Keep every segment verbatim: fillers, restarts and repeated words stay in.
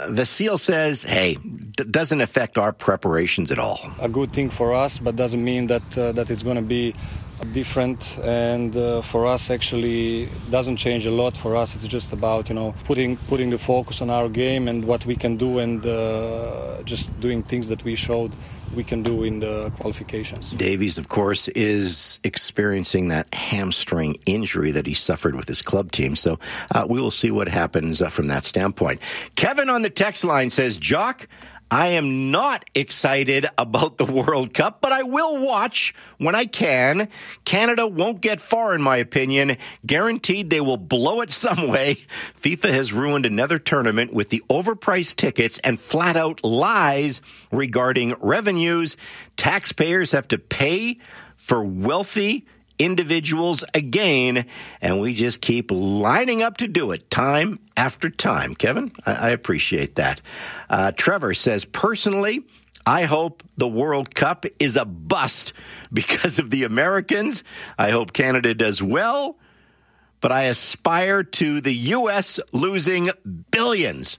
Vasile says, hey, d- doesn't affect our preparations at all. A good thing for us, but doesn't mean that uh, that it's going to be different. And uh, for us, actually, doesn't change a lot. For us, it's just about, you know, putting putting the focus on our game and what we can do, and uh, just doing things that we showed we can do in the qualifications. Davies, of course, is experiencing that hamstring injury that he suffered with his club team. So uh, we will see what happens uh, from that standpoint. Kevin on the text line says, Jock, I am not excited about the World Cup, but I will watch when I can. Canada won't get far, in my opinion. Guaranteed they will blow it some way. FIFA has ruined another tournament with the overpriced tickets and flat-out lies regarding revenues. Taxpayers have to pay for wealthy individuals again, and we just keep lining up to do it time after time. Kevin, I, I appreciate that. Uh, Trevor says, personally, I hope the World Cup is a bust because of the Americans. I hope Canada does well, but I aspire to the U S losing billions.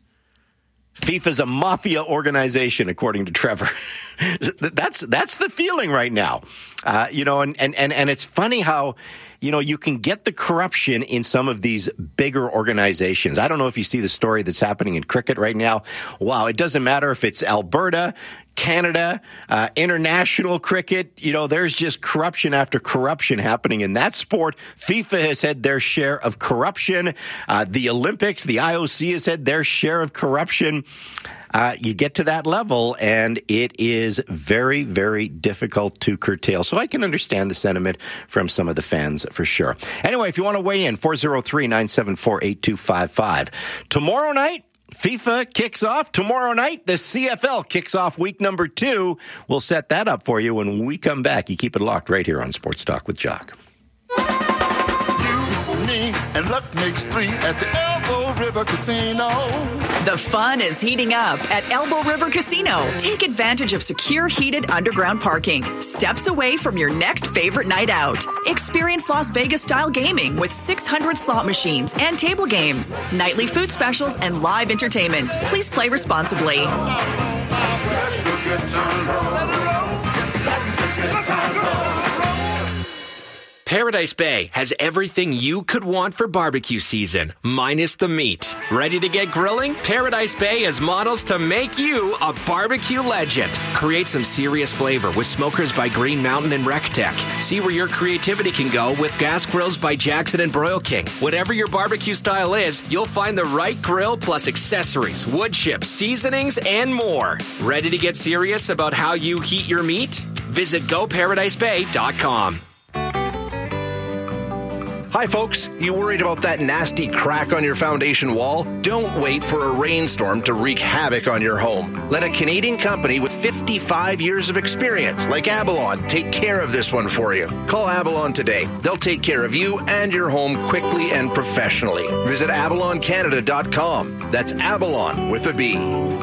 FIFA's a mafia organization, according to Trevor. that's that's the feeling right now. Uh, you know, and, and, and, and it's funny how, you know, you can get the corruption in some of these bigger organizations. I don't know if you see the story that's happening in cricket right now. Wow, it doesn't matter if it's Alberta, Canada, uh, international cricket. You know, there's just corruption after corruption happening in that sport. FIFA has had their share of corruption. Uh, the Olympics, the I O C has had their share of corruption. Uh, you get to that level, and it is very, very difficult to curtail. So I can understand the sentiment from some of the fans for sure. Anyway, if you want to weigh in, four oh three, nine seven four, eight two five five. Tomorrow night, FIFA kicks off. Tomorrow night, the C F L kicks off week number two. We'll set that up for you when we come back. You keep it locked right here on Sports Talk with Jock. You, me, and luck makes three at the Elbow River Casino. The fun is heating up at Elbow River Casino. Take advantage of secure, heated underground parking, steps away from your next favorite night out. Experience Las Vegas-style gaming with six hundred slot machines and table games, nightly food specials, and live entertainment. Please play responsibly. Paradise Bay has everything you could want for barbecue season, minus the meat. Ready to get grilling? Paradise Bay has models to make you a barbecue legend. Create some serious flavor with Smokers by Green Mountain and RecTech. See where your creativity can go with gas grills by Jackson and Broil King. Whatever your barbecue style is, you'll find the right grill plus accessories, wood chips, seasonings, and more. Ready to get serious about how you heat your meat? Visit go paradise bay dot com. Hi, folks. You worried about that nasty crack on your foundation wall? Don't wait for a rainstorm to wreak havoc on your home. Let a Canadian company with fifty-five years of experience, like Abalon, take care of this one for you. Call Abalon today. They'll take care of you and your home quickly and professionally. Visit abalon canada dot com. That's Abalon with a B.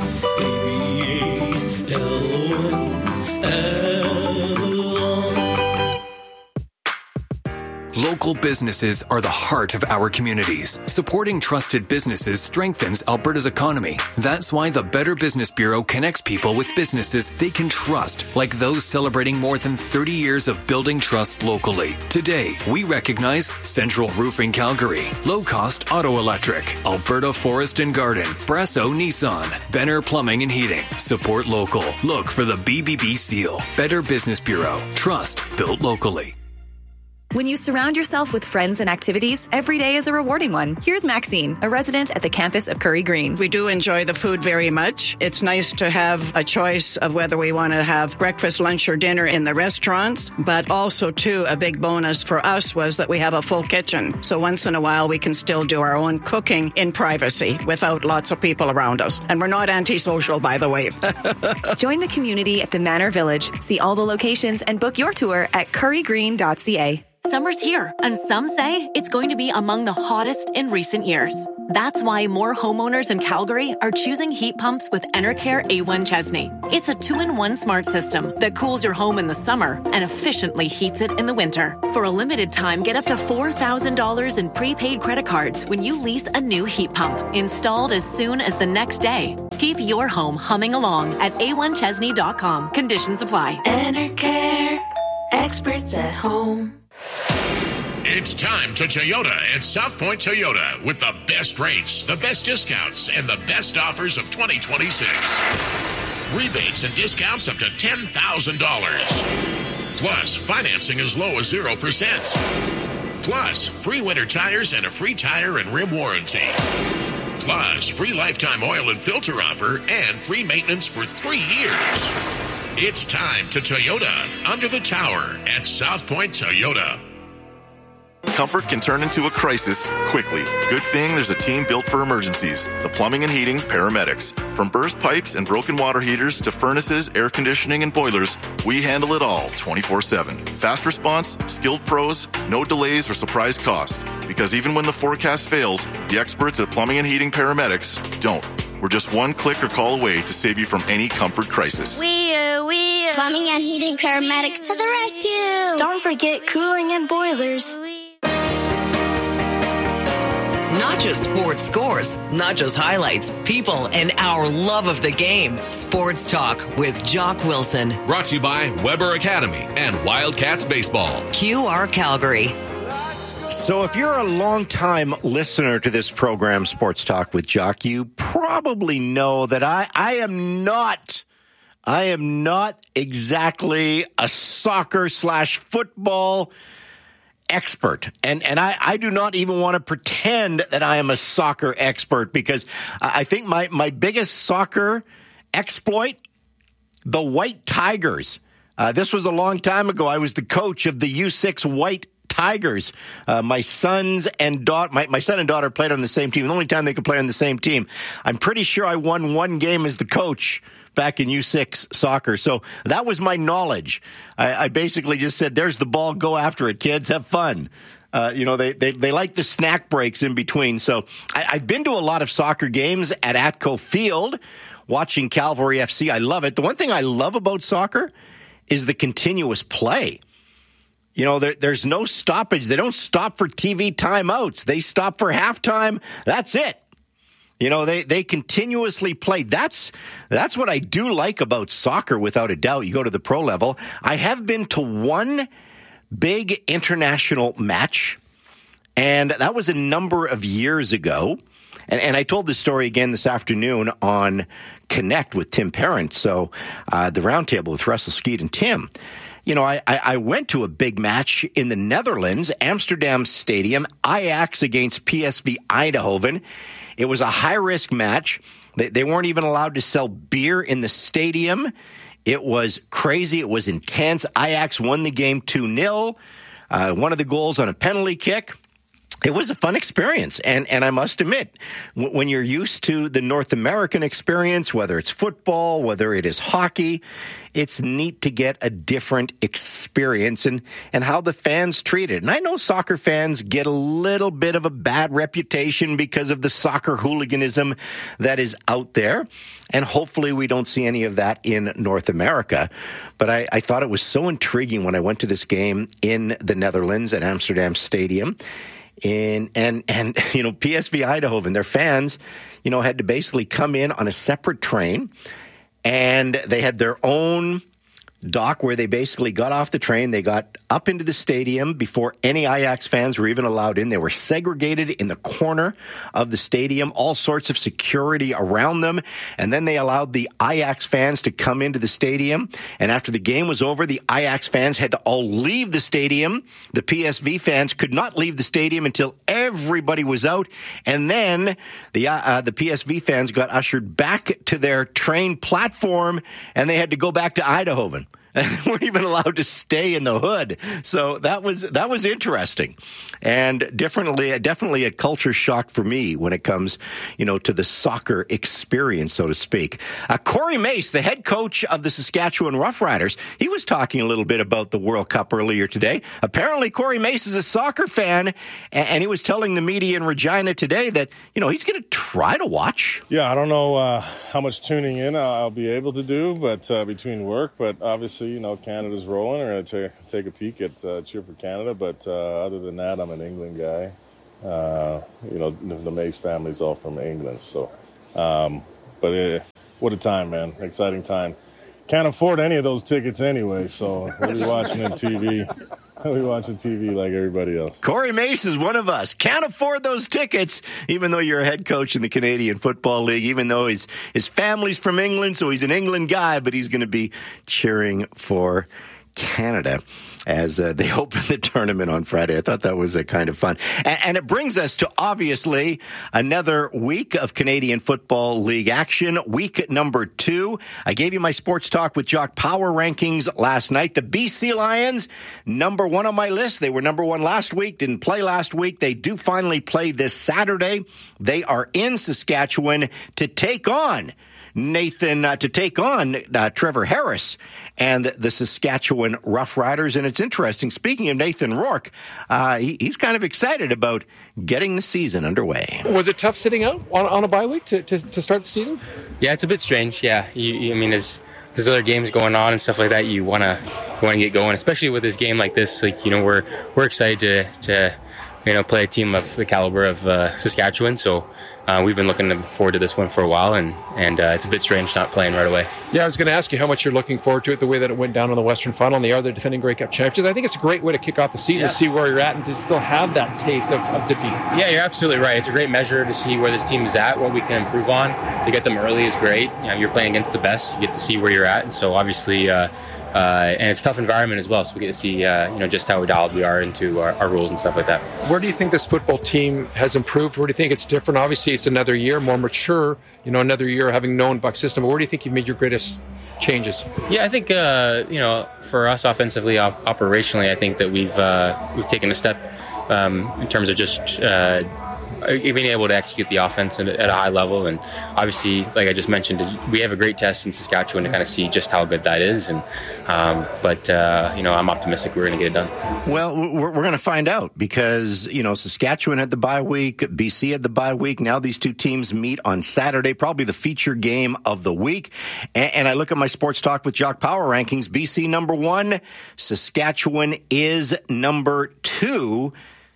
Local businesses are the heart of our communities. Supporting trusted businesses strengthens Alberta's economy. That's why the Better Business Bureau connects people with businesses they can trust, like those celebrating more than thirty years of building trust locally. Today, we recognize Central Roofing Calgary, Low Cost Auto Electric, Alberta Forest and Garden, Brasso Nissan, Benner Plumbing and Heating. Support local. Look for the B B B seal. Better Business Bureau. Trust built locally. When you surround yourself with friends and activities, every day is a rewarding one. Here's Maxine, a resident at the campus of Curry Green. We do enjoy the food very much. It's nice to have a choice of whether we want to have breakfast, lunch, or dinner in the restaurants, but also, too, a big bonus for us was that we have a full kitchen. So once in a while, we can still do our own cooking in privacy without lots of people around us. And we're not antisocial, by the way. Join the community at the Manor Village. See all the locations and book your tour at curry green dot c a. Summer's here, and some say it's going to be among the hottest in recent years. That's why more homeowners in Calgary are choosing heat pumps with Enercare A one Chesney. It's a two-in-one smart system that cools your home in the summer and efficiently heats it in the winter. For a limited time, get up to four thousand dollars in prepaid credit cards when you lease a new heat pump, installed as soon as the next day. Keep your home humming along at A one Chesney dot com. Conditions apply. Enercare, experts at home. It's time to Toyota at South Point Toyota with the best rates, the best discounts, and the best offers of twenty twenty-six. Rebates and discounts up to ten thousand dollars. Plus, financing as low as zero percent. Plus, free winter tires and a free tire and rim warranty. Plus, free lifetime oil and filter offer and free maintenance for three years. It's time to Toyota under the tower at South Point Toyota. Comfort can turn into a crisis quickly. Good thing there's a team built for emergencies. The Plumbing and Heating Paramedics. From burst pipes and broken water heaters to furnaces, air conditioning, and boilers, we handle it all twenty-four seven. Fast response, skilled pros, no delays or surprise cost. Because even when the forecast fails, the experts at Plumbing and Heating Paramedics don't. We're just one click or call away to save you from any comfort crisis. We, uh, we, uh, Plumbing and Heating Paramedics to the rescue. Don't forget cooling and boilers. Not just sports scores, not just highlights, people, and our love of the game. Sports Talk with Jock Wilson. Brought to you by Weber Academy and Wildcats Baseball. Q R Calgary. So if you're a longtime listener to this program, Sports Talk with Jock, you probably know that I, I am not, I am not exactly a soccer slash football expert. And and I, I do not even want to pretend that I am a soccer expert, because I think my, my biggest soccer exploit, the White Tigers. Uh, this was a long time ago. I was the coach of the U six White Tigers. Uh, my sons and daughter, my, my son and daughter played on the same team. The only time they could play on the same team. I'm pretty sure I won one game as the coach back in U six soccer. So that was my knowledge. I, I basically just said, there's the ball, go after it, kids, have fun. Uh, you know, they, they, they like the snack breaks in between. So I, I've been to a lot of soccer games at Atco Field, watching Calvary F C. I love it. The one thing I love about soccer is the continuous play. You know, there, there's no stoppage. They don't stop for T V timeouts. They stop for halftime. That's it. You know, they, they continuously play. That's that's what I do like about soccer, without a doubt. You go to the pro level. I have been to one big international match, and that was a number of years ago. And, and I told this story again this afternoon on Connect with Tim Parent. So uh, the roundtable with Russell Skeet and Tim. You know, I, I went to a big match in the Netherlands, Amsterdam Stadium, Ajax against P S V Eindhoven. It was a high-risk match. They, they weren't even allowed to sell beer in the stadium. It was crazy. It was intense. Ajax won the game two nil. Uh, one of the goals on a penalty kick. It was a fun experience, and and I must admit, w- when you're used to the North American experience, whether it's football, whether it is hockey, it's neat to get a different experience and, and how the fans treat it. And I know soccer fans get a little bit of a bad reputation because of the soccer hooliganism that is out there, and hopefully we don't see any of that in North America. But I, I thought it was so intriguing when I went to this game in the Netherlands at Amsterdam Stadium. In, and, and, you know, P S V Eindhoven, their fans, you know, had to basically come in on a separate train, and they had their own dock where they basically got off the train. They got up into the stadium before any Ajax fans were even allowed in. They were segregated in the corner of the stadium, all sorts of security around them. And then they allowed the Ajax fans to come into the stadium. And after the game was over, the Ajax fans had to all leave the stadium. The P S V fans could not leave the stadium until everybody was out. And then the, uh, the P S V fans got ushered back to their train platform, and they had to go back to Eindhoven. And they weren't even allowed to stay in the hood. So that was that was interesting, and definitely definitely a culture shock for me when it comes, you know, to the soccer experience, so to speak. Uh, Corey Mace, the head coach of the Saskatchewan Roughriders, he was talking a little bit about the World Cup earlier today. Apparently, Corey Mace is a soccer fan, and, and he was telling the media in Regina today that, you know, he's going to try to watch. Yeah, I don't know uh, how much tuning in I'll be able to do, but uh, between work, but obviously, you know, Canada's rolling. We're going to take take a peek at uh, cheer for Canada. But uh, other than that, I'm an England guy. Uh, you know, the Mace family's all from England. So, um, but it, what a time, man. Exciting time. Can't afford any of those tickets anyway, so we'll be watching on T V. We watching T V like everybody else. Corey Mace is one of us. Can't afford those tickets, even though you're a head coach in the Canadian Football League, even though his, his family's from England, so he's an England guy, but he's going to be cheering for Canada as uh, they open the tournament on Friday. I thought that was uh, kind of fun. And, and it brings us to, obviously, another week of Canadian Football League action, week number two. I gave you my Sports Talk with Jock power rankings last night. The B C Lions, number one on my list. They were number one last week, didn't play last week. They do finally play this Saturday. They are in Saskatchewan to take on Nathan, uh, to take on uh, Trevor Harris and the Saskatchewan Roughriders. And it's interesting, speaking of Nathan Rourke, uh, he, he's kind of excited about getting the season underway. Was it tough sitting out on, on a bye week to, to, to start the season? Yeah, it's a bit strange, yeah. You, you, I mean, there's, there's other games going on and stuff like that. You want to want to get going, especially with this game like this. Like, you know, we're we're excited to, to you know, play a team of the caliber of uh, Saskatchewan, so Uh, we've been looking forward to this one for a while, and, and uh, it's a bit strange not playing right away. Yeah, I was going to ask you how much you're looking forward to it, the way that it went down on the Western Final, and the other defending Grey Cup champions. I think it's a great way to kick off the season, yeah. to see where you're at and to still have that taste of, of defeat. Yeah, you're absolutely right. It's a great measure to see where this team is at, what we can improve on. To get them early is great. You know, you're playing against the best. You get to see where you're at, and so obviously, uh, uh, and it's a tough environment as well, so we get to see uh, you know, just how dialed we are into our, our rules and stuff like that. Where do you think this football team has improved? Where do you think it's different? Obviously, it's another year, more mature, you know, another year having known Buck system. But where do you think you've made your greatest changes? Yeah, I think, uh, you know, for us offensively, op- operationally, I think that we've uh, we've taken a step um, in terms of just uh, being able to execute the offense at, at a high level. And obviously, like I just mentioned, we have a great test in Saskatchewan to kind of see just how good that is. And um, but, uh, you know, I'm optimistic we're going to get it done. Well, we're, we're going to find out because, you know, Saskatchewan had the bye week, B C had the bye week. Now these two teams meet on Saturday, probably the feature game of the week. And, and I look at my Sports Talk with Jock power rankings. B C number one, Saskatchewan is number two.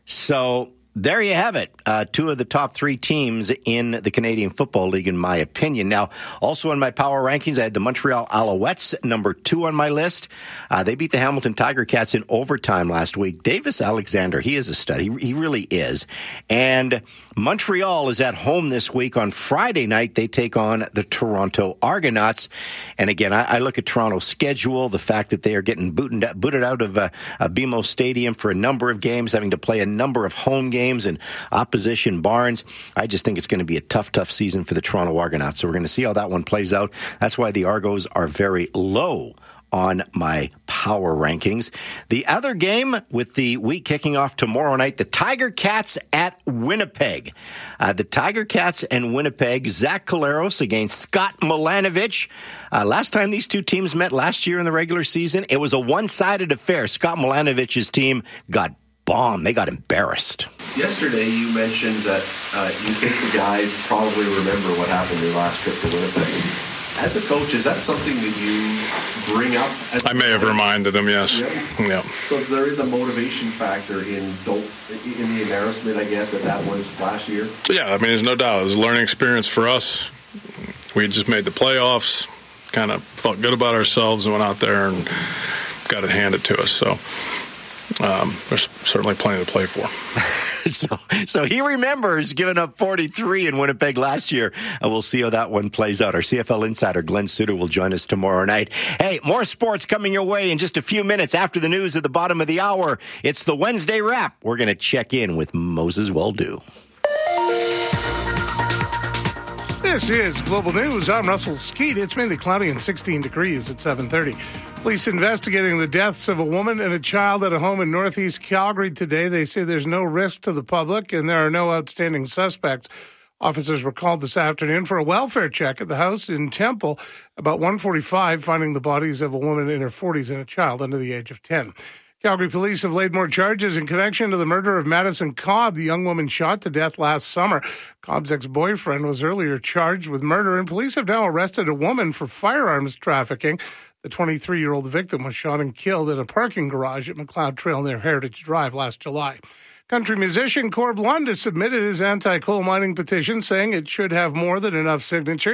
So there you have it. Uh, two of the top three teams in the Canadian Football League, in my opinion. Now, also in my power rankings, I had the Montreal Alouettes, number two on my list. Uh, they beat the Hamilton Tiger Cats in overtime last week. Davis Alexander, he is a stud. He, he really is. And Montreal is at home this week. On Friday night, they take on the Toronto Argonauts. And again, I, I look at Toronto's schedule, the fact that they are getting booted, booted out of uh, uh, B M O Stadium for a number of games, having to play a number of home games and opposition barns. I just think it's going to be a tough, tough season for the Toronto Argonauts. So we're going to see how that one plays out. That's why the Argos are very low on my power rankings. The other game with the week kicking off tomorrow night, the Tiger Cats at Winnipeg. Uh, the Tiger Cats and Winnipeg, Zach Collaros against Scott Milanovich. Uh, last time these two teams met last year in the regular season, it was a one-sided affair. Scott Milanovich's team got bombed. They got embarrassed. Yesterday, you mentioned that uh, you think the guys probably remember what happened their last trip to Winnipeg. As a coach, is that something that you bring up? As I may have reminded them, yes. Yeah. yeah. So there is a motivation factor in don't, in the embarrassment, I guess, that that was last year? Yeah, I mean, there's no doubt. It was a learning experience for us. We had just made the playoffs, kind of felt good about ourselves and went out there and got it handed to us. So Um, there's certainly plenty to play for. so, so he remembers giving up forty-three in Winnipeg last year, and we'll see how that one plays out. Our C F L insider, Glenn Suter, will join us tomorrow night. Hey, more sports coming your way in just a few minutes after the news at the bottom of the hour. It's the Wednesday Wrap. We're going to check in with Moses Weldu. This is Global News. I'm Russell Skeet. It's mainly cloudy and sixteen degrees at seven thirty. Police investigating the deaths of a woman and a child at a home in northeast Calgary today. They say there's no risk to the public and there are no outstanding suspects. Officers were called this afternoon for a welfare check at the house in Temple about one forty-five, finding the bodies of a woman in her forties and a child under the age of ten. Calgary police have laid more charges in connection to the murder of Madison Cobb, the young woman shot to death last summer. Cobb's ex-boyfriend was earlier charged with murder, and police have now arrested a woman for firearms trafficking. The twenty-three-year-old victim was shot and killed in a parking garage at McLeod Trail near Heritage Drive last July. Country musician Corb Lund has submitted his anti-coal mining petition, saying it should have more than enough signatures.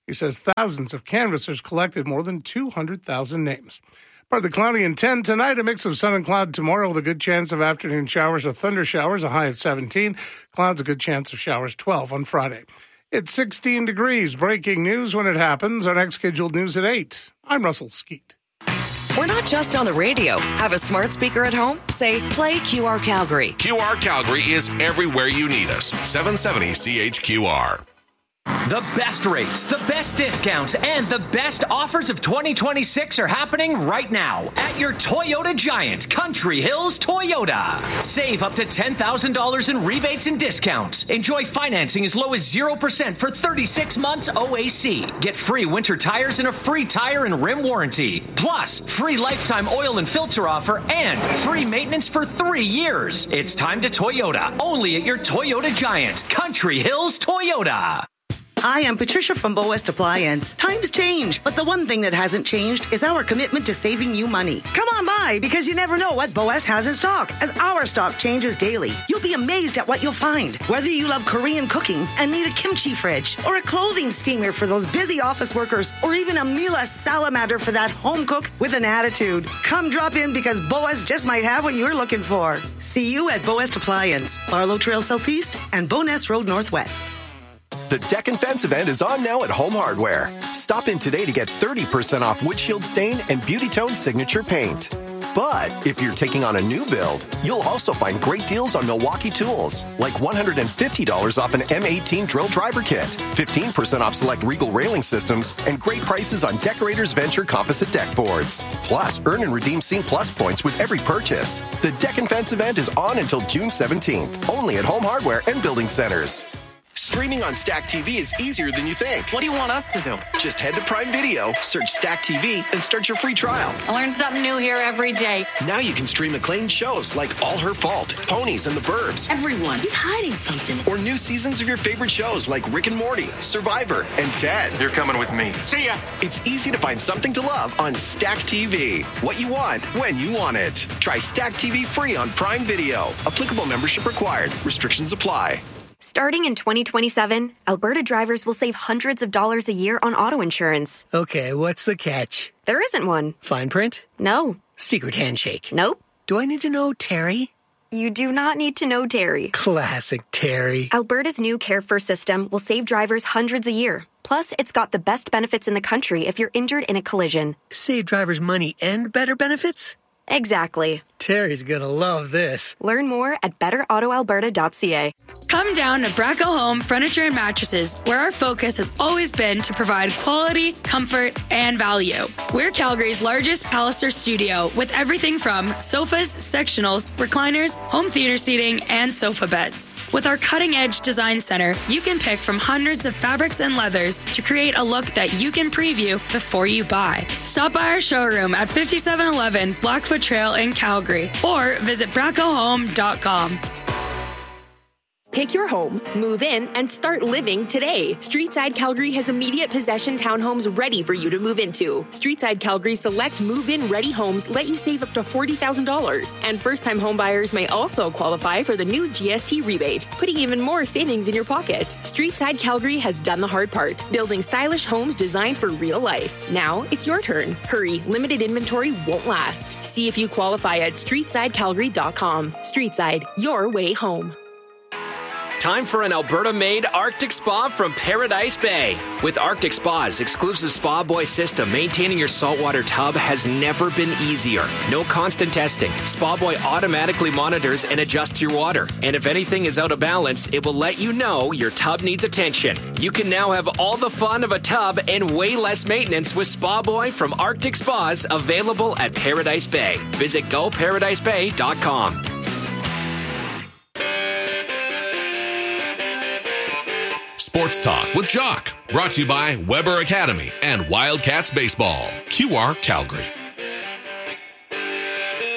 He says thousands of canvassers collected more than two hundred thousand names. Partly cloudy and ten tonight, a mix of sun and cloud tomorrow with a good chance of afternoon showers or thunder showers, a high of seventeen. Clouds, a good chance of showers, twelve on Friday. It's sixteen degrees. Breaking news when it happens. Our next scheduled news at eight. I'm Russell Skeet. We're not just on the radio. Have a smart speaker at home? Say, play Q R Calgary. Q R Calgary is everywhere you need us. seven seventy C H Q R. The best rates, the best discounts, and the best offers of twenty twenty-six are happening right now at your Toyota Giant, Country Hills Toyota. Save up to ten thousand dollars in rebates and discounts. Enjoy financing as low as zero percent for thirty-six months O A C. Get free winter tires and a free tire and rim warranty. Plus, free lifetime oil and filter offer and free maintenance for three years. It's time to Toyota, only at your Toyota Giant, Country Hills Toyota. Hi, I'm Patricia from Bow West Appliance. Times change, but the one thing that hasn't changed is our commitment to saving you money. Come on by, because you never know what Bow West has in stock, as our stock changes daily. You'll be amazed at what you'll find. Whether you love Korean cooking and need a kimchi fridge, or a clothing steamer for those busy office workers, or even a Miele salamander for that home cook with an attitude. Come drop in, because Bow West just might have what you're looking for. See you at Bow West Appliance, Barlow Trail Southeast and Bowness Road Northwest. The Deck and Fence event is on now at Home Hardware. Stop in today to get thirty percent off windshield stain and Beauty Tone signature paint. But if you're taking on a new build, you'll also find great deals on Milwaukee tools, like one hundred fifty dollars off an M eighteen drill driver kit, fifteen percent off select Regal railing systems, and great prices on Decorators Venture composite deck boards. Plus, earn and redeem Scene Plus points with every purchase. The Deck and Fence event is on until June seventeenth, only at Home Hardware and Building Centers. Streaming on Stack T V is easier than you think. What do you want us to do? Just head to Prime Video, search Stack T V, and start your free trial. I learn something new here every day. Now you can stream acclaimed shows like All Her Fault, Ponies, and The Burbs. Everyone, he's hiding something. Or new seasons of your favorite shows like Rick and Morty, Survivor, and Ted. You're coming with me. See ya. It's easy to find something to love on Stack T V. What you want, when you want it. Try Stack T V free on Prime Video. Applicable membership required. Restrictions apply. Starting in twenty twenty-seven, Alberta drivers will save hundreds of dollars a year on auto insurance. Okay, what's the catch? There isn't one. Fine print? No. Secret handshake? Nope. Do I need to know Terry? You do not need to know Terry. Classic Terry. Alberta's new Care First system will save drivers hundreds a year. Plus, it's got the best benefits in the country if you're injured in a collision. Save drivers money and better benefits? Exactly. Terry's gonna love this. Learn more at better auto alberta dot c a. Come down to Bracco Home Furniture and Mattresses, where our focus has always been to provide quality, comfort, and value. We're Calgary's largest Palliser studio with everything from sofas, sectionals, recliners, home theater seating, and sofa beds. With our cutting-edge design center, you can pick from hundreds of fabrics and leathers to create a look that you can preview before you buy. Stop by our showroom at fifty-seven eleven Blackfoot Trail in Calgary or visit bracco home dot com. Pick your home, move in, and start living today. Streetside Calgary has immediate possession townhomes ready for you to move into. Streetside Calgary select move-in ready homes let you save up to forty thousand dollars. And first-time homebuyers may also qualify for the new G S T rebate, putting even more savings in your pocket. Streetside Calgary has done the hard part, building stylish homes designed for real life. Now it's your turn. Hurry, limited inventory won't last. See if you qualify at streetside calgary dot com. Streetside, your way home. Time for an Alberta-made Arctic Spa from Paradise Bay. With Arctic Spa's exclusive Spa Boy system, maintaining your saltwater tub has never been easier. No constant testing. Spa Boy automatically monitors and adjusts your water. And if anything is out of balance, it will let you know your tub needs attention. You can now have all the fun of a tub and way less maintenance with Spa Boy from Arctic Spas, available at Paradise Bay. Visit go paradise bay dot com. Sports Talk with Jock. Brought to you by Weber Academy and Wildcats Baseball. Q R Calgary.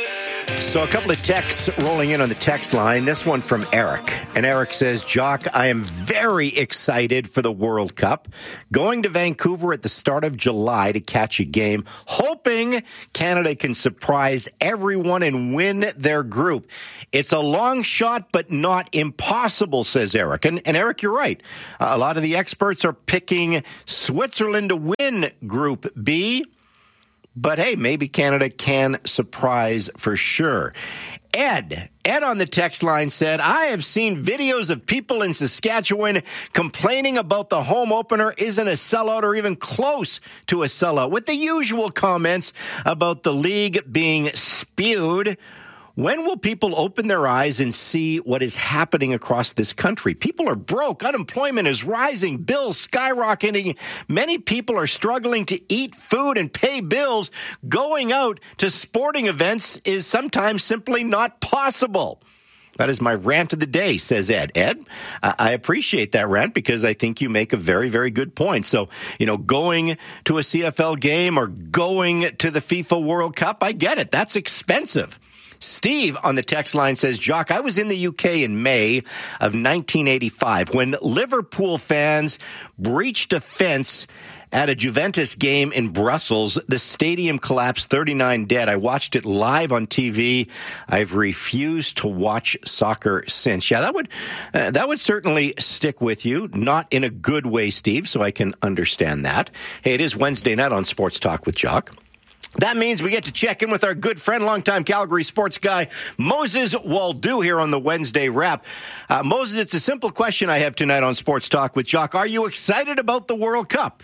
So a couple of texts rolling in on the text line. This one from Eric. And Eric says, Jock, I am very excited for the World Cup. Going to Vancouver at the start of July to catch a game, hoping Canada can surprise everyone and win their group. It's a long shot, but not impossible, says Eric. And, and Eric, you're right. Uh, a lot of the experts are picking Switzerland to win Group B. But hey, maybe Canada can surprise for sure. Ed, Ed on the text line said, I have seen videos of people in Saskatchewan complaining about the home opener isn't a sellout or even close to a sellout, with the usual comments about the league being spewed. When will people open their eyes and see what is happening across this country? People are broke. Unemployment is rising. Bills skyrocketing. Many people are struggling to eat food and pay bills. Going out to sporting events is sometimes simply not possible. That is my rant of the day, says Ed. Ed, I appreciate that rant because I think you make a very, very good point. So, you know, going to a C F L game or going to the FIFA World Cup, I get it. That's expensive. Steve on the text line says, Jock, I was in the U K in May of nineteen eighty-five when Liverpool fans breached a fence at a Juventus game in Brussels. The stadium collapsed, thirty-nine dead. I watched it live on T V. I've refused to watch soccer since. Yeah, that would uh, that would certainly stick with you. Not in a good way, Steve, so I can understand that. Hey, it is Wednesday night on Sports Talk with Jock. That means we get to check in with our good friend, longtime Calgary sports guy, Moses Waldo, here on the Wednesday Wrap. Uh, Moses, it's a simple question I have tonight on Sports Talk with Jock. Are you excited about the World Cup?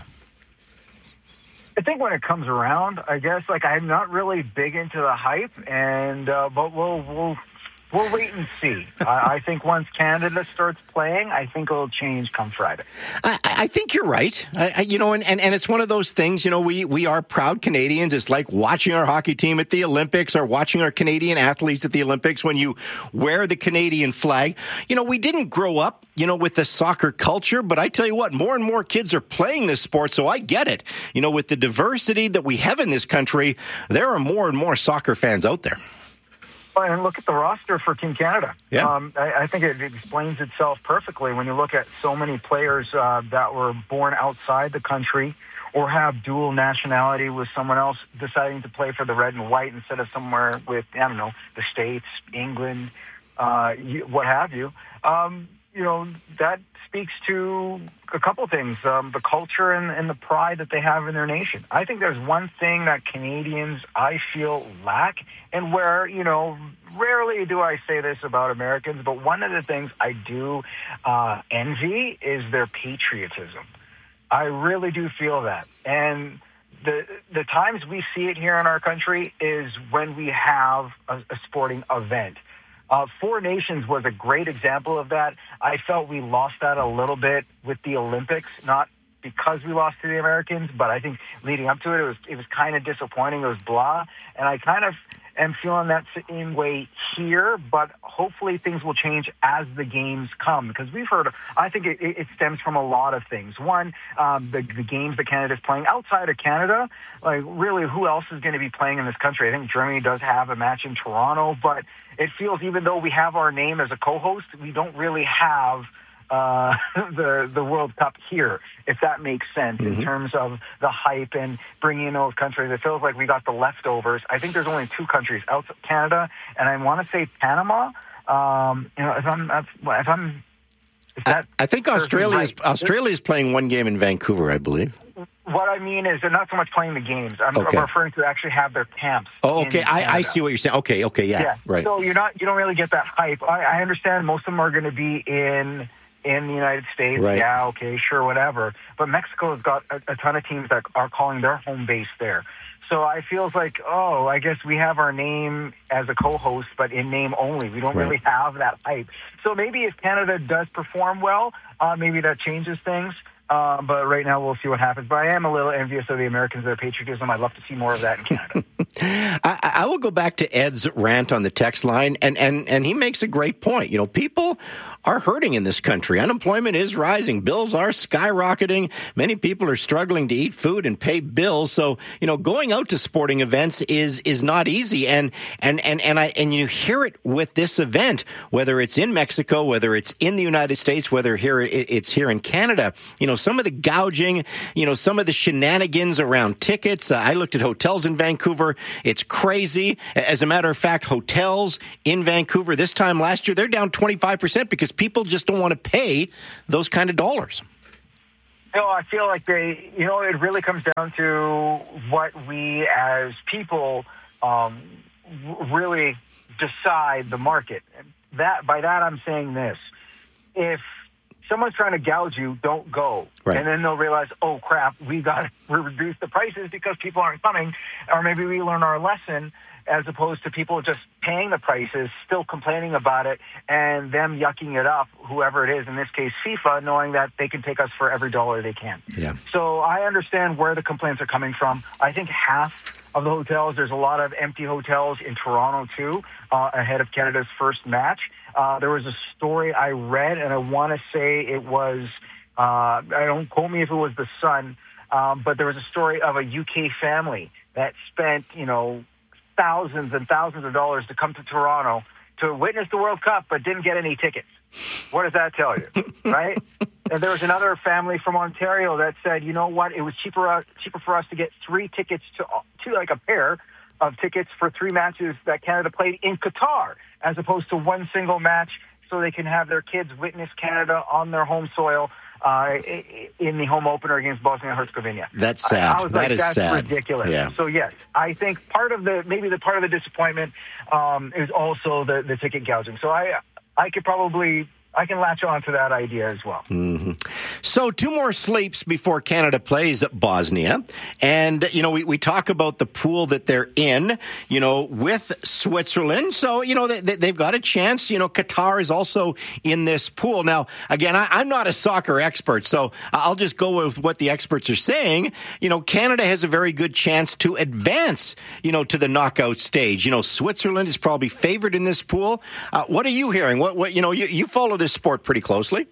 I think when it comes around, I guess, like, I'm not really big into the hype, and uh, but we'll we'll we'll wait and see. I, I think once Canada starts playing, I think it'll change come Friday. I, I think you're right. I, I, you know, and, and, and it's one of those things, you know, we, we are proud Canadians. It's like watching our hockey team at the Olympics or watching our Canadian athletes at the Olympics when you wear the Canadian flag. You know, we didn't grow up, you know, with the soccer culture, but I tell you what, more and more kids are playing this sport, so I get it. You know, with the diversity that we have in this country, there are more and more soccer fans out there. And look at the roster for Team Canada. Yeah. Um, I, I think it explains itself perfectly when you look at so many players uh, that were born outside the country or have dual nationality with someone else deciding to play for the red and white instead of somewhere with, I don't know, the States, England, uh, you, what have you. Um, you know, that speaks to a couple things, um, the culture and, and the pride that they have in their nation. I think there's one thing that Canadians, I feel, lack, and where, you know, rarely do I say this about Americans, but one of the things I do uh, envy is their patriotism. I really do feel that. And the the times we see it here in our country is when we have a, a sporting event. Uh, Four Nations was a great example of that. I felt we lost that a little bit with the Olympics, not because we lost to the Americans, but I think leading up to it, it was it was kind of disappointing. It was blah, and I kind of am feeling that same way here, but hopefully things will change as the games come, because we've heard, I think it, it stems from a lot of things. One, um, the, the games that Canada's playing outside of Canada, like really who else is going to be playing in this country? I think Germany does have a match in Toronto, but it feels even though we have our name as a co-host, we don't really have Uh, the the World Cup here, if that makes sense, mm-hmm. in terms of the hype and bringing in those countries. It feels like we got the leftovers. I think there's only two countries, outside Canada, and I want to say Panama. Um, you know, if I'm if I'm if that I, I think Australia is right. Australia is playing one game in Vancouver, I believe. What I mean is they're not so much playing the games. I'm, okay. I'm referring to actually have their camps. Oh, okay. I, I see what you're saying. Okay, okay, yeah, yeah. right. So you're not you don't really get that hype. I, I understand most of them are going to be in. in the United States, right. yeah, okay, sure, whatever. But Mexico has got a, a ton of teams that are calling their home base there. So I feels like, oh, I guess we have our name as a co-host, but in name only. We don't right. really have that hype. So maybe if Canada does perform well, uh, maybe that changes things. Uh, but right now we'll see what happens. But I am a little envious of the Americans, their patriotism. I'd love to see more of that in Canada. I, I will go back to Ed's rant on the text line, and, and, and he makes a great point. You know, people are hurting in this country. Unemployment is rising. Bills are skyrocketing. Many people are struggling to eat food and pay bills. So, you know, going out to sporting events is is not easy. And and and and I and you hear it with this event, whether it's in Mexico, whether it's in the United States, whether here it's here in Canada. You know, some of the gouging, you know, some of the shenanigans around tickets. Uh, I looked at hotels in Vancouver. It's crazy. As a matter of fact, hotels in Vancouver this time last year, they're down twenty-five percent because people just don't want to pay those kind of dollars. No, I feel like they, you know, it really comes down to what we as people um, really decide the market. That by that I'm saying this: if someone's trying to gouge you, don't go. Right. And then they'll realize, oh crap, we got to reduce the prices because people aren't coming, or maybe we learn our lesson. As opposed to people just paying the prices, still complaining about it, and them yucking it up, whoever it is, in this case FIFA, knowing that they can take us for every dollar they can. Yeah. So I understand where the complaints are coming from. I think half of the hotels, there's a lot of empty hotels in Toronto too, uh, ahead of Canada's first match. Uh, there was a story I read, and I want to say it was, uh, I don't quote me if it was the Sun, um, but there was a story of a U K family that spent, you know, thousands and thousands of dollars to come to Toronto to witness the World Cup, but didn't get any tickets. What does that tell you, right? And there was another family from Ontario that said, you know what, it was cheaper uh, cheaper for us to get three tickets to, to like a pair of tickets for three matches that Canada played in Qatar, as opposed to one single match, so they can have their kids witness Canada on their home soil uh, in the home opener against Bosnia and Herzegovina. That's sad. I, I was that like, is that's sad. ridiculous. Yeah. So yes, I think part of the maybe the part of the disappointment um, is also the, the ticket gouging. So I I could probably. I can latch on to that idea as well. Mm-hmm. So two more sleeps before Canada plays Bosnia. And, you know, we, we talk about the pool that they're in, you know, with Switzerland. So, you know, they, they've got a chance. You know, Qatar is also in this pool. Now, again, I, I'm not a soccer expert, so I'll just go with what the experts are saying. You know, Canada has a very good chance to advance, you know, to the knockout stage. You know, Switzerland is probably favored in this pool. Uh, what are you hearing? What, what, you know, you, you follow this sport pretty closely.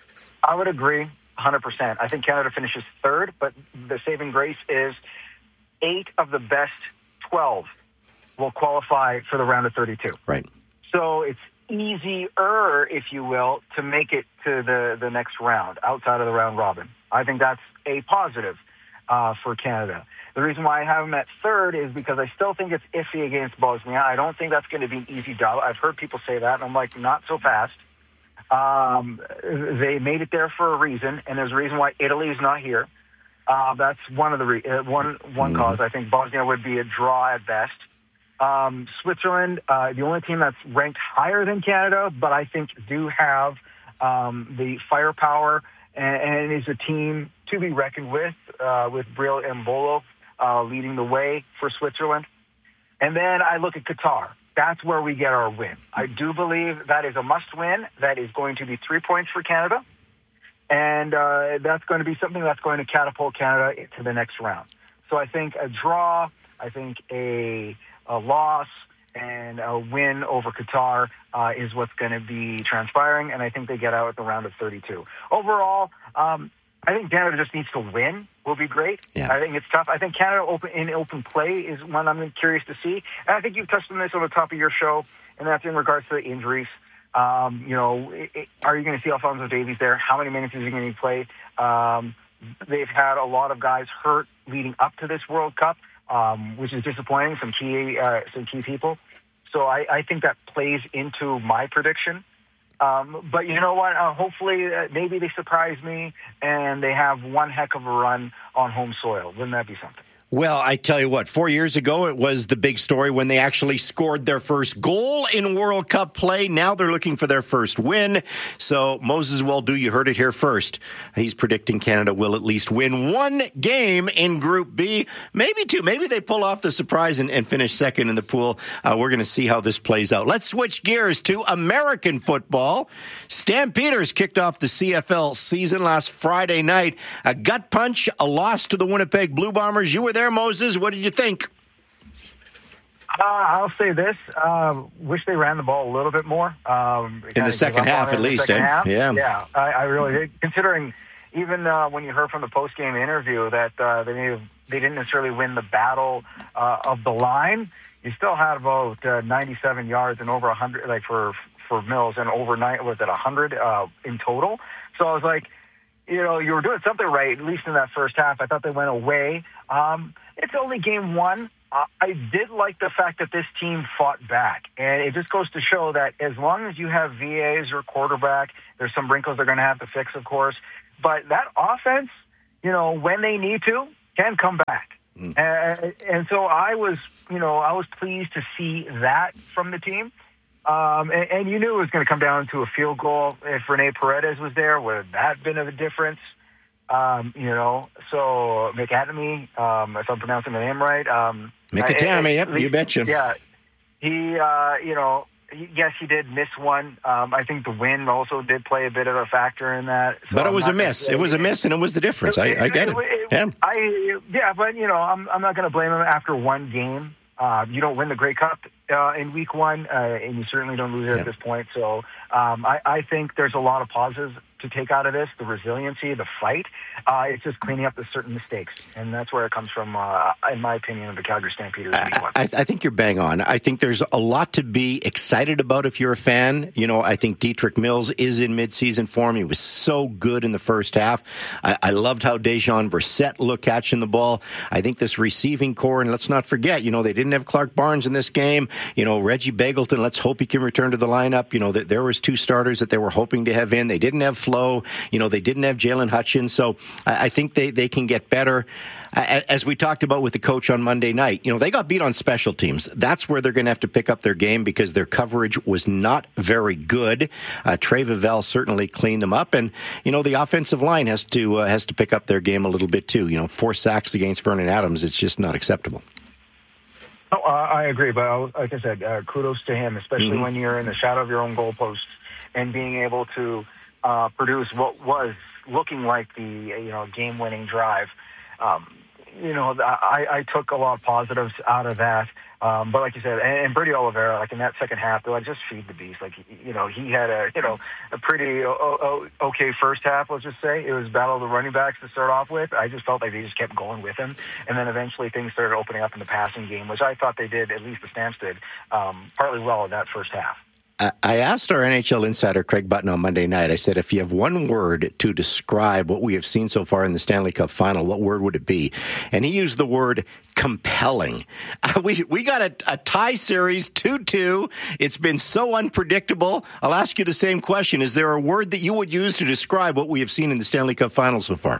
I would agree one hundred percent. I think Canada finishes third, but the saving grace is eight of the best twelve will qualify for the round of thirty-two. Right. So it's easier, if you will, to make it to the, the next round outside of the round robin. I think that's a positive uh, for Canada. The reason why I have them at third is because I still think it's iffy against Bosnia. I don't think that's going to be an easy job. I've heard people say that, and I'm like, not so fast. Um, they made it there for a reason, and there's a reason why Italy is not here. Uh, that's one of the re- uh, one one mm. cause. I think Bosnia would be a draw at best. Um, Switzerland, uh, the only team that's ranked higher than Canada, but I think do have um, the firepower and, and is a team to be reckoned with, uh, with Breel Embolo uh, leading the way for Switzerland. And then I look at Qatar. That's where we get our win. I do believe that is a must-win. That is going to be three points for Canada. And uh, that's going to be something that's going to catapult Canada to the next round. So I think a draw, I think a, a loss, and a win over Qatar uh, is what's going to be transpiring. And I think they get out at the round of thirty-two. Overall, um, I think Canada just needs to win. Will be great. Yeah. I think it's tough. I think Canada open in open play is one I'm curious to see. And I think you've touched on this on the top of your show, and that's in regards to the injuries. Um, you know, it, it, are you going to see Alphonso Davies there? How many minutes is he going to play? Um, they've had a lot of guys hurt leading up to this World Cup, um, which is disappointing. Some key, uh, some key people. So I, I think that plays into my prediction. Um, but you know what? Uh, hopefully, uh, maybe they surprise me and they have one heck of a run on home soil. Wouldn't that be something? Well, I tell you what, four years ago, it was the big story when they actually scored their first goal in World Cup play. Now they're looking for their first win. So Moses Waldo, you heard it here first. He's predicting Canada will at least win one game in Group B, maybe two. Maybe they pull off the surprise and, and finish second in the pool. Uh, we're going to see how this plays out. Let's switch gears to American football. Stampeders kicked off the C F L season last Friday night. A gut punch, a loss to the Winnipeg Blue Bombers. You were there, Moses. What did you think? Uh, I'll say this. Uh, wish they ran the ball a little bit more. Um, in the second half, at least. Eh? Half. Yeah. Yeah, I, I really did. Considering even uh, when you heard from the post-game interview that uh, they, may have, they didn't necessarily win the battle uh, of the line, you still had about uh, ninety-seven yards and over one hundred, like for for Mills, and over nine, was it one hundred uh, in total? So I was like, you know, you were doing something right, at least in that first half. I thought they went away. Um, it's only game one. Uh, I did like the fact that this team fought back. And it just goes to show that as long as you have V As or quarterback, there's some wrinkles they're going to have to fix, of course. But that offense, you know, when they need to, can come back. Mm. And, and so I was, you know, I was pleased to see that from the team. Um, and, and you knew it was going to come down to a field goal. If Rene Paredes was there, would that have been of a difference? Um, you know, so McAdamy, um, if I'm pronouncing the name right. Um, McAdamy, yep, least, you betcha. Yeah, he, uh, you know, he, yes, he did miss one. Um, I think the wind also did play a bit of a factor in that. So but it I'm was a miss. It was a miss, and it was the difference. I, I get it. it, it yeah. I, yeah, but, you know, I'm, I'm not going to blame him after one game. Uh, you don't win the Grey Cup uh, in week one, uh, and you certainly don't lose it yeah. at this point. So um, I, I think there's a lot of positives to take out of this, the resiliency, the fight. Uh, it's just cleaning up the certain mistakes, and that's where it comes from, uh, in my opinion, of the Calgary Stampeders. I, I, I think you're bang on. I think there's a lot to be excited about if you're a fan. You know, I think Dietrich Mills is in midseason form. He was so good in the first half. I, I loved how Dejon Brissett looked catching the ball. I think this receiving core, and let's not forget, you know, they didn't have Clark Barnes in this game. You know, Reggie Begelton, let's hope he can return to the lineup. You know, that there was two starters that they were hoping to have in. They didn't have Flo. You know, they didn't have Jalen Hutchins. So I, I think they, they can get better. As we talked about with the coach on Monday night, you know, they got beat on special teams. That's where they're going to have to pick up their game because their coverage was not very good. Uh, Trey Vavell certainly cleaned them up. And, you know, the offensive line has to uh, has to pick up their game a little bit too. You know, four sacks against Vernon Adams, it's just not acceptable. Oh, uh, I agree. But uh, like I said, uh, kudos to him, especially mm-hmm. when you're in the shadow of your own goalposts and being able to uh, produce what was looking like the, you know, game-winning drive. Um, you know, I, I took a lot of positives out of that. Um, but like you said, and, and Brady Oliveira, like in that second half, they're like, just feed the beast. Like, you know, he had a, you know, a pretty o- o- okay first half, let's just say. It was battle of the running backs to start off with. I just felt like they just kept going with him. And then eventually things started opening up in the passing game, which I thought they did, at least the Stamps did, um, partly well in that first half. I asked our N H L insider, Craig Button, on Monday night, I said, if you have one word to describe what we have seen so far in the Stanley Cup final, what word would it be? And he used the word compelling. Uh, we we got a, a tie series, two two. It's been so unpredictable. I'll ask you the same question. Is there a word that you would use to describe what we have seen in the Stanley Cup final so far?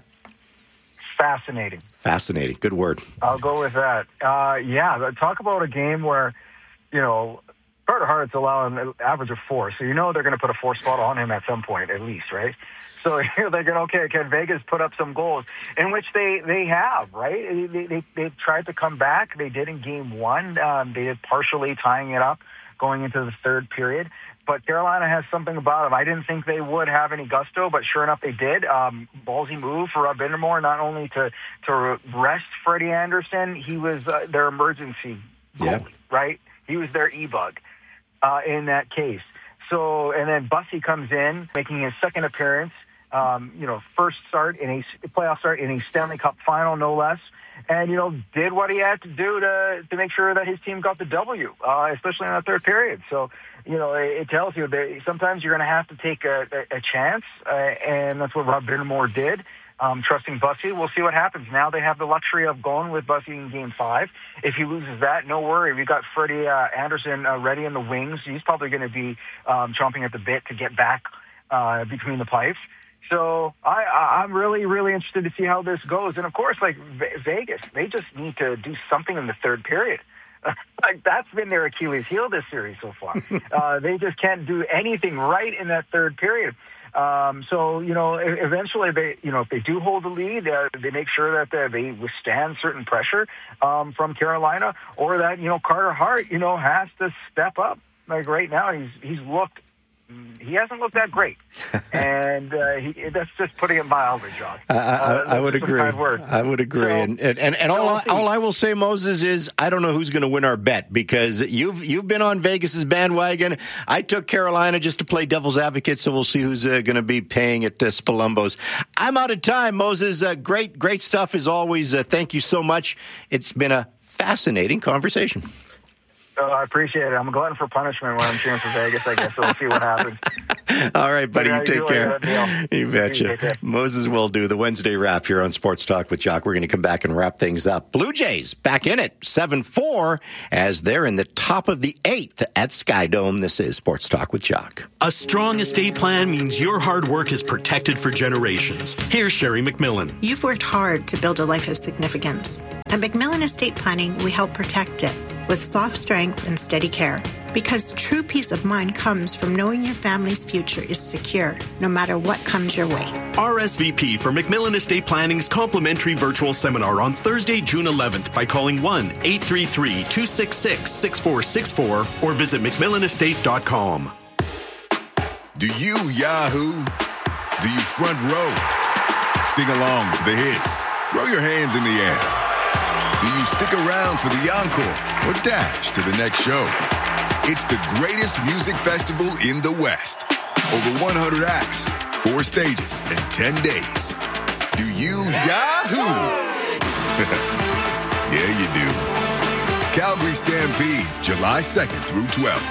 Fascinating. Fascinating. Good word. I'll go with that. Uh, yeah, talk about a game where, you know, Carter Hart's allowing an average of four, so you know they're going to put a four spot on him at some point, at least, right? So they're going, okay, can Vegas put up some goals? In which they, they have, right? They, they, they tried to come back. They did in game one. Um, they did partially tying it up going into the third period. But Carolina has something about them. I didn't think they would have any gusto, but sure enough, they did. Um, ballsy move for Rob Bindermore, not only to, to rest Freddie Anderson, he was uh, their emergency goalie, yeah. right? He was their e-bug. Uh, in that case. So, and then Bussy comes in, making his second appearance, um, you know, first start in a playoff start in a Stanley Cup final, no less, and, you know, did what he had to do to to make sure that his team got the W, uh, especially in that third period. So, you know, it, it tells you that sometimes you're going to have to take a, a, a chance, uh, and that's what Rob Bindermore did. Um, trusting Bussy. We'll see what happens. Now they have the luxury of going with Bussy in game five. If he loses that, no worry. We've got Freddie uh, Anderson uh, ready in the wings. He's probably going to be um, chomping at the bit to get back uh, between the pipes. So I, I, I'm really, really interested to see how this goes. And, of course, like v- Vegas, they just need to do something in the third period. Like that's been their Achilles heel this series so far. uh, they just can't do anything right in that third period. Um, so, you know, eventually they, you know, if they do hold the lead, uh, they make sure that uh, they withstand certain pressure um, from Carolina, or that, you know, Carter Hart, you know, has to step up. Like right now, he's he's looked he hasn't looked that great. and uh, he, that's just putting it mildly, John. I, I, uh, I would agree. I would agree. So, and and, and, and all, I, all I will say, Moses, is I don't know who's going to win our bet, because you've you've been on Vegas's bandwagon. I took Carolina just to play devil's advocate, so we'll see who's uh, going to be paying at uh, Spalumbo's. I'm out of time, Moses. Uh, great, great stuff as always. Uh, thank you so much. It's been a fascinating conversation. Oh, I appreciate it. I'm a glutton for punishment when I'm cheering for Vegas, I guess. So we'll see what happens. All right, buddy. Yeah, you take you care. later, You betcha. You Moses will do the Wednesday wrap here on Sports Talk with Jock. We're going to come back and wrap things up. Blue Jays back in it, seven four, as they're in the top of the eighth at Skydome. This is Sports Talk with Jock. A strong estate plan means your hard work is protected for generations. Here's Sherry McMillan. You've worked hard to build a life of significance. At McMillan Estate Planning, we help protect it with soft strength and steady care. Because true peace of mind comes from knowing your family's future is secure, no matter what comes your way. R S V P for McMillan Estate Planning's complimentary virtual seminar on Thursday, June eleventh by calling one eight three three, two six six, six four six four or visit mcmillan estate dot com. Do you Yahoo? Do you front row? Sing along to the hits. Throw your hands in the air. Do you stick around for the encore or dash to the next show? It's the greatest music festival in the West. Over one hundred acts, four stages, and ten days. Do you Yahoo? Yeah, you do. Calgary Stampede, July second through twelfth.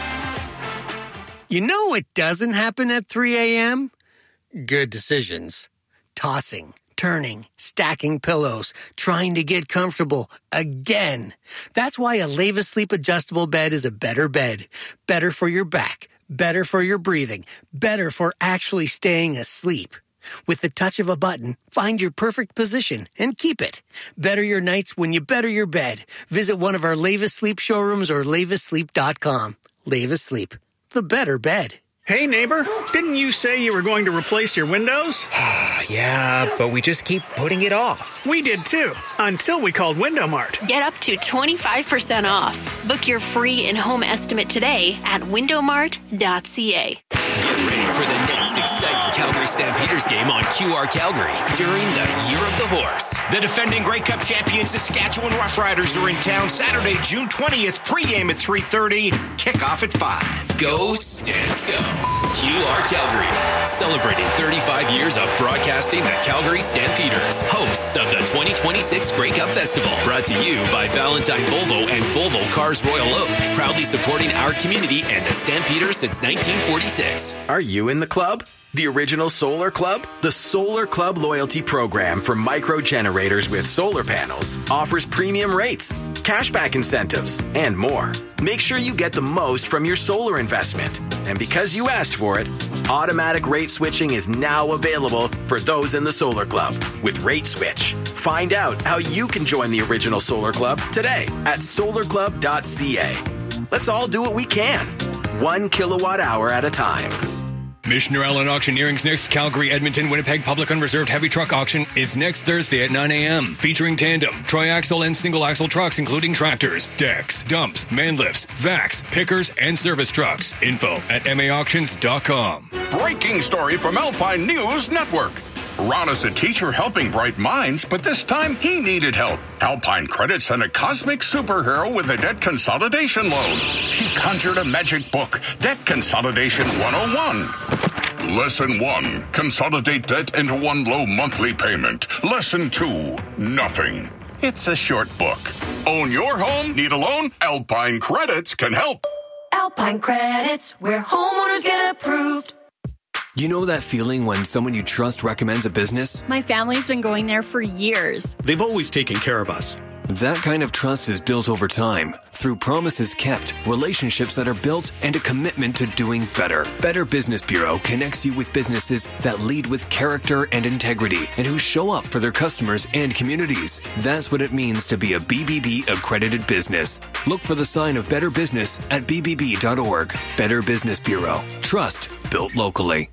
You know what doesn't happen at three a.m.? Good decisions. Tossing, turning, stacking pillows, trying to get comfortable again. That's why a Leva Sleep adjustable bed is a better bed. Better for your back, better for your breathing, better for actually staying asleep. With the touch of a button, find your perfect position and keep it. Better your nights when you better your bed. Visit one of our Leva Sleep showrooms or leva sleep dot com. Leva Sleep, the better bed. Hey, neighbor, didn't you say you were going to replace your windows? Yeah, but we just keep putting it off. We did too, until we called Window Mart. Get up to twenty-five percent off. Book your free in-home estimate today at window mart dot c a. Get ready for the next exciting Calgary Stampeders game on Q R Calgary during the Year of the Horse. The defending Grey Cup champions Saskatchewan Roughriders are in town Saturday, June twentieth, pregame at three thirty, kickoff at five. Go Stamps Go! Q R Calgary, celebrating thirty-five years of broadcasting the Calgary Stampeders, hosts of the twenty twenty-six Grey Cup Festival. Brought to you by Valentine Volvo and Volvo Cars Royal Oak, proudly supporting our community and the Stampeders since nineteen forty-six. Are you in the club? The original Solar Club? The Solar Club loyalty program for micro generators with solar panels offers premium rates, cashback incentives, and more. Make sure you get the most from your solar investment. And because you asked for it, automatic rate switching is now available for those in the Solar Club with Rate Switch. Find out how you can join the original Solar Club today at solar club dot c a. Let's all do what we can, one kilowatt hour at a time. Missioner Allen Auctioneering's next Calgary, Edmonton, Winnipeg Public Unreserved Heavy Truck Auction is next Thursday at nine a.m. featuring tandem, triaxle, and single-axle trucks, including tractors, decks, dumps, man lifts, vacs, pickers, and service trucks. Info at m a auctions dot com. Breaking story from Alpine News Network. Ron is a teacher helping bright minds, but this time he needed help. Alpine Credit sent a cosmic superhero with a debt consolidation loan. She conjured a magic book, Debt Consolidation one oh one. Lesson one, consolidate debt into one low monthly payment. Lesson two, nothing. It's a short book. Own your home? Need a loan? Alpine Credits can help. Alpine Credits, where homeowners get approved. You know that feeling when someone you trust recommends a business? My family's been going there for years. They've always taken care of us. That kind of trust is built over time through promises kept, relationships that are built, and a commitment to doing better. Better Business Bureau connects you with businesses that lead with character and integrity and who show up for their customers and communities. That's what it means to be a B B B accredited business. Look for the sign of Better Business at b b b dot org. Better Business Bureau. Trust built locally.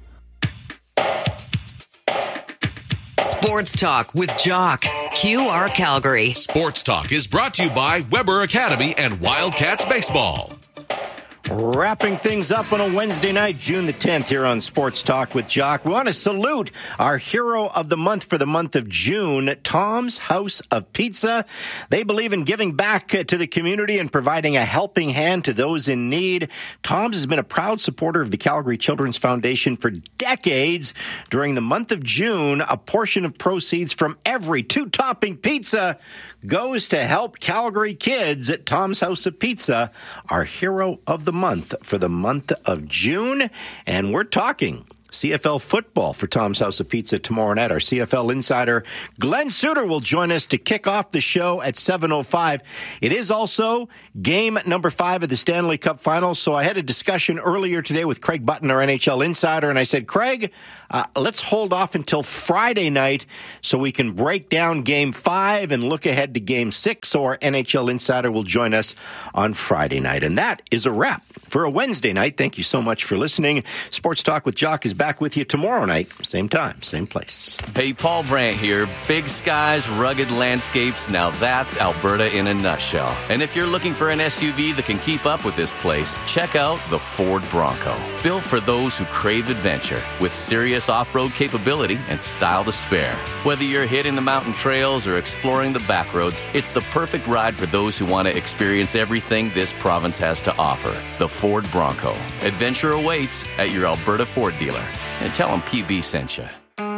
Sports Talk with Jock. Q R Calgary. Sports Talk is brought to you by Weber Academy and Wildcats Baseball. Wrapping things up on a Wednesday night, June the tenth, here on Sports Talk with Jock. We want to salute our hero of the month for the month of June, Tom's House of Pizza. They believe in giving back to the community and providing a helping hand to those in need. Tom's has been a proud supporter of the Calgary Children's Foundation for decades. During the month of June, a portion of proceeds from every two-topping pizza goes to help Calgary kids at Tom's House of Pizza, our hero of the month for the month of June. And we're talking C F L football for Tom's House of Pizza tomorrow night. Our C F L insider, Glenn Suter, will join us to kick off the show at seven oh five. It is also game number five of the Stanley Cup Finals. So I had a discussion earlier today with Craig Button, our N H L insider, and I said, Craig, uh, let's hold off until Friday night so we can break down game five and look ahead to game six. So our N H L insider will join us on Friday night. And that is a wrap for a Wednesday night. Thank you so much for listening. Sports Talk with Jock is back with you tomorrow night, same time, same place. Hey, Paul Brandt here. Big skies, rugged landscapes. Now that's Alberta in a nutshell. And if you're looking for an S U V that can keep up with this place, check out the Ford Bronco. Built for those who crave adventure, with serious off-road capability and style to spare. Whether you're hitting the mountain trails or exploring the back roads, it's the perfect ride for those who want to experience everything this province has to offer. The Ford Bronco. Adventure awaits at your Alberta Ford dealer. And tell them P B sent you.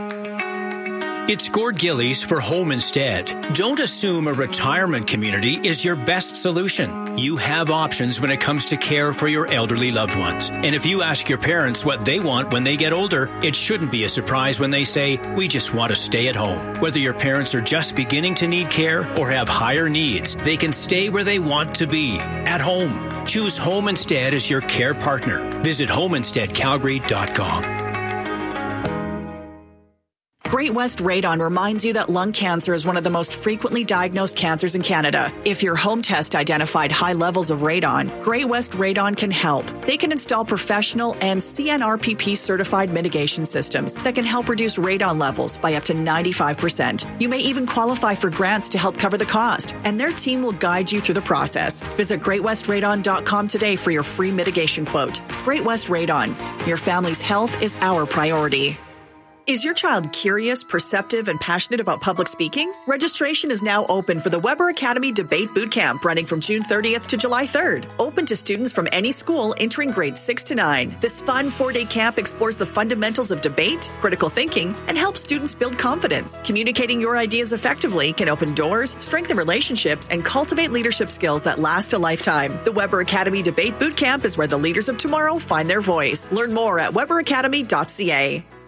It's Gord Gillies for Home Instead. Don't assume a retirement community is your best solution. You have options when it comes to care for your elderly loved ones. And if you ask your parents what they want when they get older, it shouldn't be a surprise when they say, we just want to stay at home. Whether your parents are just beginning to need care or have higher needs, they can stay where they want to be, at home. Choose Home Instead as your care partner. Visit home instead calgary dot com. Great West Radon reminds you that lung cancer is one of the most frequently diagnosed cancers in Canada. If your home test identified high levels of radon, Great West Radon can help. They can install professional and C N R P P certified mitigation systems that can help reduce radon levels by up to ninety-five percent. You may even qualify for grants to help cover the cost, and their team will guide you through the process. Visit great west radon dot com today for your free mitigation quote. Great West Radon. Your family's health is our priority. Is your child curious, perceptive, and passionate about public speaking? Registration is now open for the Weber Academy Debate Bootcamp running from June thirtieth to July third. Open to students from any school entering grades six to nine. This fun four-day camp explores the fundamentals of debate, critical thinking, and helps students build confidence. Communicating your ideas effectively can open doors, strengthen relationships, and cultivate leadership skills that last a lifetime. The Weber Academy Debate Bootcamp is where the leaders of tomorrow find their voice. Learn more at weber academy dot c a.